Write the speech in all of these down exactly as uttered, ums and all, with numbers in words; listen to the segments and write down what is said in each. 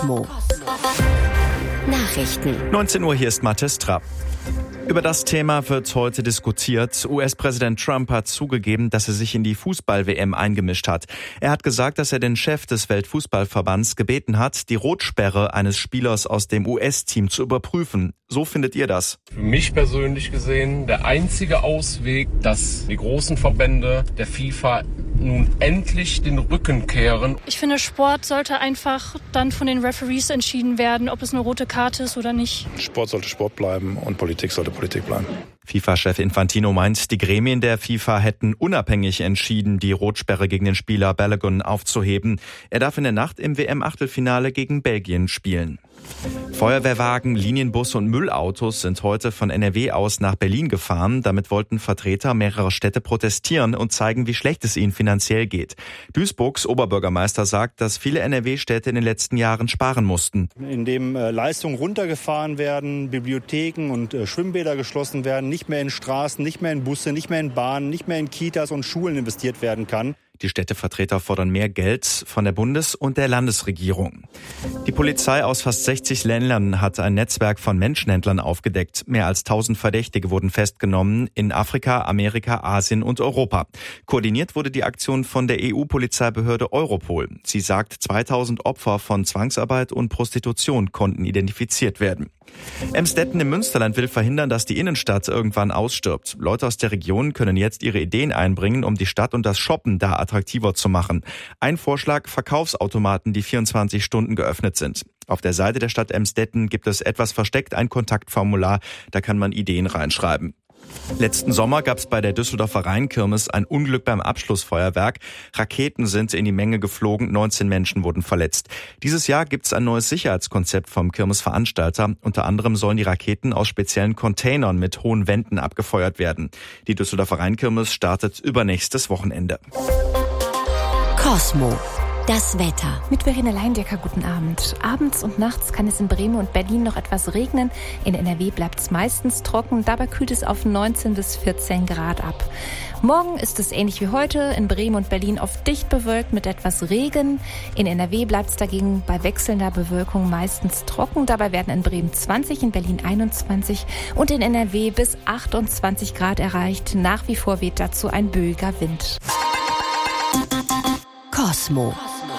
Cosmo. Nachrichten. neunzehn Uhr, hier ist Mathis Trapp. Über das Thema wird heute diskutiert. U S-Präsident Trump hat zugegeben, dass er sich in die Fußball-W M eingemischt hat. Er hat gesagt, dass er den Chef des Weltfußballverbands gebeten hat, die Rotsperre eines Spielers aus dem U S-Team zu überprüfen. So findet ihr das? Für mich persönlich gesehen der einzige Ausweg, dass die großen Verbände der FIFA nun endlich den Rücken kehren. Ich finde, Sport sollte einfach dann von den Referees entschieden werden, ob es eine rote Karte ist oder nicht. Sport sollte Sport bleiben und Politik sollte Politik bleiben. FIFA-Chef Infantino meint, die Gremien der FIFA hätten unabhängig entschieden, die Rotsperre gegen den Spieler Balogun aufzuheben. Er darf in der Nacht im W M-Achtelfinale gegen Belgien spielen. Feuerwehrwagen, Linienbusse und Müllautos sind heute von N R W aus nach Berlin gefahren. Damit wollten Vertreter mehrerer Städte protestieren und zeigen, wie schlecht es ihnen finanziell geht. Duisburgs Oberbürgermeister sagt, dass viele N R W-Städte in den letzten Jahren sparen mussten. Indem äh, Leistungen runtergefahren werden, Bibliotheken und äh, Schwimmbäder geschlossen werden, nicht mehr in Straßen, nicht mehr in Busse, nicht mehr in Bahnen, nicht mehr in Kitas und Schulen investiert werden kann. Die Städtevertreter fordern mehr Geld von der Bundes- und der Landesregierung. Die Polizei aus fast sechzig Ländern hat ein Netzwerk von Menschenhändlern aufgedeckt. Mehr als tausend Verdächtige wurden festgenommen in Afrika, Amerika, Asien und Europa. Koordiniert wurde die Aktion von der E U-Polizeibehörde Europol. Sie sagt, zweitausend Opfer von Zwangsarbeit und Prostitution konnten identifiziert werden. Emstetten im Münsterland will verhindern, dass die Innenstadt irgendwann ausstirbt. Leute aus der Region können jetzt ihre Ideen einbringen, um die Stadt und das Shoppen da attraktiver zu machen. Ein Vorschlag: Verkaufsautomaten, die vierundzwanzig Stunden geöffnet sind. Auf der Seite der Stadt Emstetten gibt es etwas versteckt ein Kontaktformular, da kann man Ideen reinschreiben. Letzten Sommer gab es bei der Düsseldorfer Rheinkirmes ein Unglück beim Abschlussfeuerwerk. Raketen sind in die Menge geflogen, neunzehn Menschen wurden verletzt. Dieses Jahr gibt es ein neues Sicherheitskonzept vom Kirmesveranstalter. Unter anderem sollen die Raketen aus speziellen Containern mit hohen Wänden abgefeuert werden. Die Düsseldorfer Rheinkirmes startet übernächstes Wochenende. Cosmo. Das Wetter. Mit Verena Leindecker, guten Abend. Abends und nachts kann es in Bremen und Berlin noch etwas regnen. In N R W bleibt es meistens trocken. Dabei kühlt es auf neunzehn bis vierzehn Grad ab. Morgen ist es ähnlich wie heute. In Bremen und Berlin oft dicht bewölkt mit etwas Regen. In N R W bleibt es dagegen bei wechselnder Bewölkung meistens trocken. Dabei werden in Bremen zwanzig, in Berlin einundzwanzig und in N R W bis achtundzwanzig Grad erreicht. Nach wie vor weht dazu ein böiger Wind. Cosmo.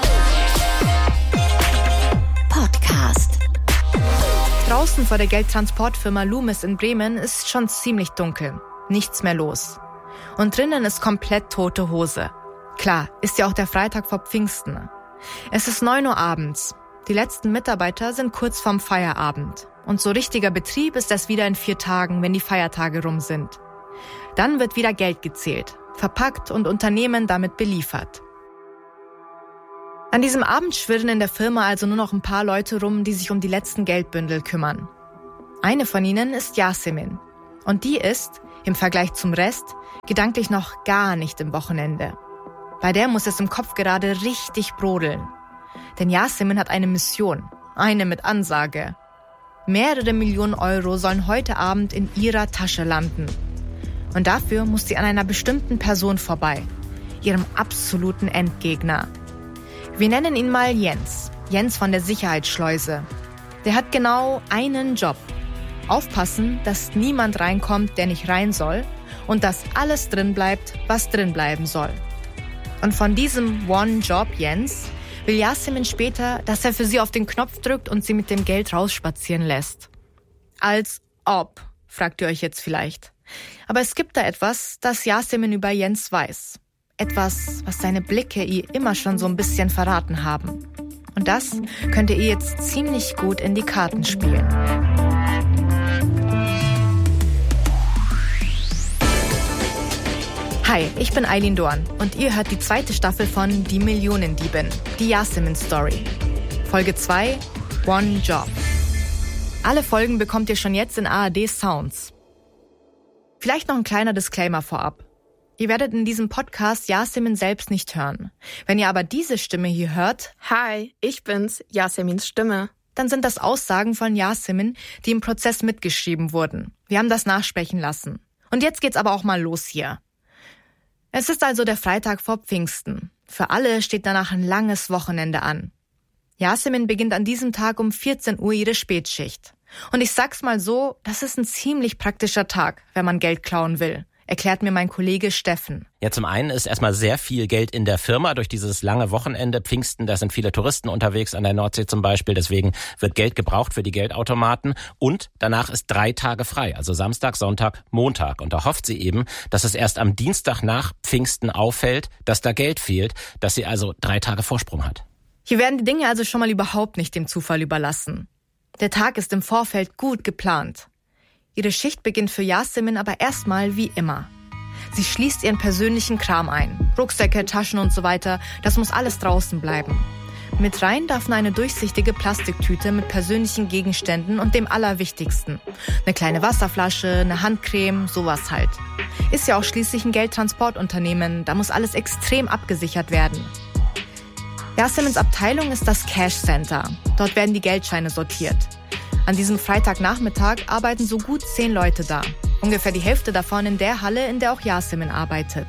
Podcast. Draußen vor der Geldtransportfirma Loomis in Bremen ist schon ziemlich dunkel. Nichts mehr los. Und drinnen ist komplett tote Hose. Klar, ist ja auch der Freitag vor Pfingsten. Es ist neun Uhr abends. Die letzten Mitarbeiter sind kurz vorm Feierabend. Und so richtiger Betrieb ist das wieder in vier Tagen, wenn die Feiertage rum sind. Dann wird wieder Geld gezählt, verpackt und Unternehmen damit beliefert. An diesem Abend schwirren in der Firma also nur noch ein paar Leute rum, die sich um die letzten Geldbündel kümmern. Eine von ihnen ist Yasemin. Und die ist, im Vergleich zum Rest, gedanklich noch gar nicht im Wochenende. Bei der muss es im Kopf gerade richtig brodeln. Denn Yasemin hat eine Mission, eine mit Ansage. Mehrere Millionen Euro sollen heute Abend in ihrer Tasche landen. Und dafür muss sie an einer bestimmten Person vorbei, ihrem absoluten Endgegner. Wir nennen ihn mal Jens. Jens von der Sicherheitsschleuse. Der hat genau einen Job. Aufpassen, dass niemand reinkommt, der nicht rein soll. Und dass alles drin bleibt, was drin bleiben soll. Und von diesem One-Job Jens will Yasemin später, dass er für sie auf den Knopf drückt und sie mit dem Geld rausspazieren lässt. Als ob, fragt ihr euch jetzt vielleicht. Aber es gibt da etwas, das Yasemin über Jens weiß. Etwas, was seine Blicke ihr immer schon so ein bisschen verraten haben. Und das könnte ihr jetzt ziemlich gut in die Karten spielen. Hi, ich bin Eileen Dorn und ihr hört die zweite Staffel von Die Millionendiebin, die Yasemin Story. Folge zwei, One Job. Alle Folgen bekommt ihr schon jetzt in A R D Sounds. Vielleicht noch ein kleiner Disclaimer vorab. Ihr werdet in diesem Podcast Yasemin selbst nicht hören. Wenn ihr aber diese Stimme hier hört, hi, ich bin's, Yasemins Stimme, dann sind das Aussagen von Yasemin, die im Prozess mitgeschrieben wurden. Wir haben das nachsprechen lassen. Und jetzt geht's aber auch mal los hier. Es ist also der Freitag vor Pfingsten. Für alle steht danach ein langes Wochenende an. Yasemin beginnt an diesem Tag um vierzehn Uhr ihre Spätschicht. Und ich sag's mal so, das ist ein ziemlich praktischer Tag, wenn man Geld klauen will, erklärt mir mein Kollege Steffen. Ja, zum einen ist erstmal sehr viel Geld in der Firma durch dieses lange Wochenende. Pfingsten, da sind viele Touristen unterwegs an der Nordsee zum Beispiel. Deswegen wird Geld gebraucht für die Geldautomaten. Und danach ist drei Tage frei, also Samstag, Sonntag, Montag. Und da hofft sie eben, dass es erst am Dienstag nach Pfingsten auffällt, dass da Geld fehlt, dass sie also drei Tage Vorsprung hat. Hier werden die Dinge also schon mal überhaupt nicht dem Zufall überlassen. Der Tag ist im Vorfeld gut geplant. Ihre Schicht beginnt für Yasemin aber erstmal wie immer. Sie schließt ihren persönlichen Kram ein. Rucksäcke, Taschen und so weiter, das muss alles draußen bleiben. Mit rein darf nur eine durchsichtige Plastiktüte mit persönlichen Gegenständen und dem Allerwichtigsten. Eine kleine Wasserflasche, eine Handcreme, sowas halt. Ist ja auch schließlich ein Geldtransportunternehmen, da muss alles extrem abgesichert werden. Yasemins Abteilung ist das Cash Center. Dort werden die Geldscheine sortiert. An diesem Freitagnachmittag arbeiten so gut zehn Leute da. Ungefähr die Hälfte davon in der Halle, in der auch Yasemin arbeitet.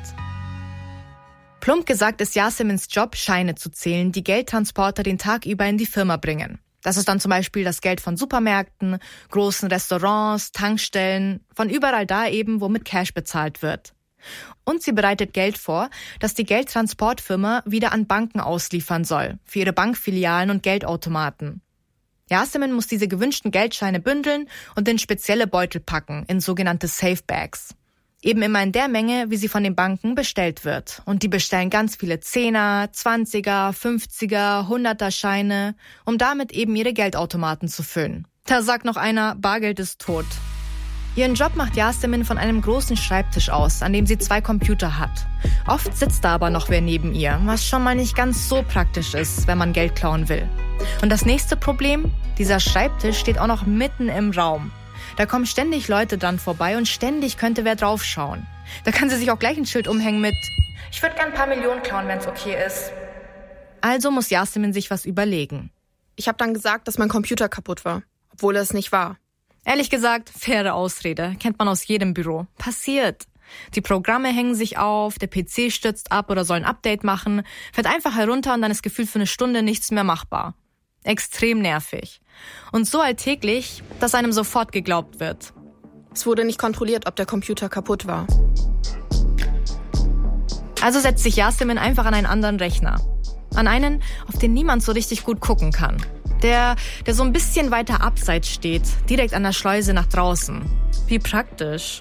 Plump gesagt ist Yasemins Job, Scheine zu zählen, die Geldtransporter den Tag über in die Firma bringen. Das ist dann zum Beispiel das Geld von Supermärkten, großen Restaurants, Tankstellen, von überall da eben, wo mit Cash bezahlt wird. Und sie bereitet Geld vor, das die Geldtransportfirma wieder an Banken ausliefern soll, für ihre Bankfilialen und Geldautomaten. Yasemin muss diese gewünschten Geldscheine bündeln und in spezielle Beutel packen, in sogenannte Safe Bags. Eben immer in der Menge, wie sie von den Banken bestellt wird. Und die bestellen ganz viele Zehner, Zwanziger, Fünfziger, Hunderter Scheine, um damit eben ihre Geldautomaten zu füllen. Da sagt noch einer, Bargeld ist tot. Ihren Job macht Yasemin von einem großen Schreibtisch aus, an dem sie zwei Computer hat. Oft sitzt da aber noch wer neben ihr, was schon mal nicht ganz so praktisch ist, wenn man Geld klauen will. Und das nächste Problem? Dieser Schreibtisch steht auch noch mitten im Raum. Da kommen ständig Leute dran vorbei und ständig könnte wer draufschauen. Da kann sie sich auch gleich ein Schild umhängen mit „Ich würde gern ein paar Millionen klauen, wenn's okay ist." Also muss Yasemin sich was überlegen. Ich habe dann gesagt, dass mein Computer kaputt war, obwohl es nicht war. Ehrlich gesagt, faire Ausrede. Kennt man aus jedem Büro. Passiert. Die Programme hängen sich auf, der P C stürzt ab oder soll ein Update machen, fährt einfach herunter und dann ist gefühlt für eine Stunde nichts mehr machbar. Extrem nervig. Und so alltäglich, dass einem sofort geglaubt wird. Es wurde nicht kontrolliert, ob der Computer kaputt war. Also setzt sich Yasemin einfach an einen anderen Rechner. An einen, auf den niemand so richtig gut gucken kann. Der, der so ein bisschen weiter abseits steht, direkt an der Schleuse nach draußen. Wie praktisch.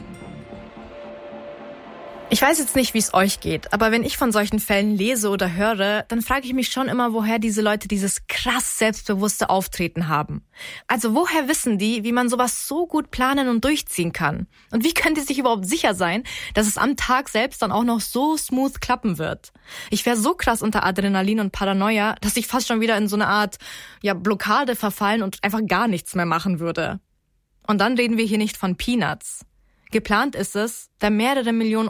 Ich weiß jetzt nicht, wie es euch geht, aber wenn ich von solchen Fällen lese oder höre, dann frage ich mich schon immer, woher diese Leute dieses krass selbstbewusste Auftreten haben. Also woher wissen die, wie man sowas so gut planen und durchziehen kann? Und wie können die sich überhaupt sicher sein, dass es am Tag selbst dann auch noch so smooth klappen wird? Ich wäre so krass unter Adrenalin und Paranoia, dass ich fast schon wieder in so eine Art ja, Blockade verfallen und einfach gar nichts mehr machen würde. Und dann reden wir hier nicht von Peanuts. Geplant ist es, da mehrere Millionen